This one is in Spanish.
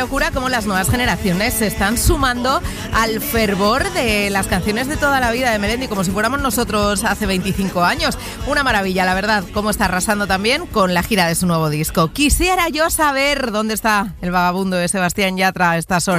locura cómo las nuevas generaciones se están sumando al fervor de las canciones de toda la vida de Melendi, como si fuéramos nosotros hace 25 años. Una maravilla, la verdad, cómo está arrasando también con la gira de su nuevo disco. Quisiera yo saber dónde está el vagabundo de Sebastián Yatra a estas horas.